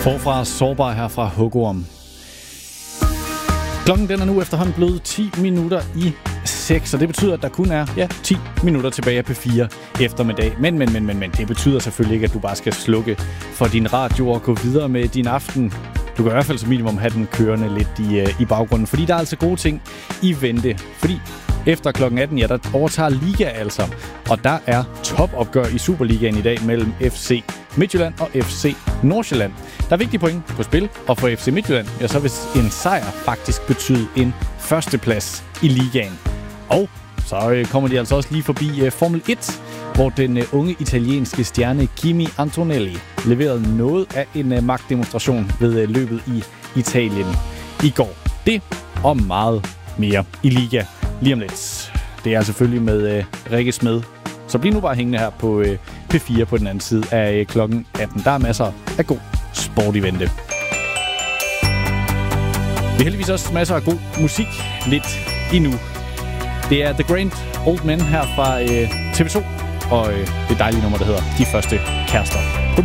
Forfra sårbar her fra Hugorm. Klokken den er nu efterhånden blevet 10 minutter i 6, og det betyder, at der kun er 10 minutter tilbage af P4 eftermiddag. Men det betyder selvfølgelig ikke, at du bare skal slukke for din radio og gå videre med din aften. Du kan i hvert fald som minimum have den kørende lidt i baggrunden, fordi der er altså gode ting i vente. Fordi efter klokken 18, der overtager Liga altså, og der er topopgør i Superligaen i dag mellem FC Midtjylland og FC Nordsjælland. Der er vigtige point på spil, og for FC Midtjylland, så vil en sejr faktisk betyde en førsteplads i ligaen. Og så kommer de altså også lige forbi Formel 1, hvor den unge italienske stjerne Kimi Antonelli leverede noget af en magtdemonstration ved løbet i Italien i går. Det og meget mere i Liga lige om lidt. Det er selvfølgelig med Rikke Smed. Så bliv nu bare hængende her på P4 på den anden side af klokken 18. Der er masser af god sport i vente. Det er heldigvis også masser af god musik lidt endnu. Det er The Grand Old Men her fra TV2, og det dejlige nummer, der hedder De Første Kærester.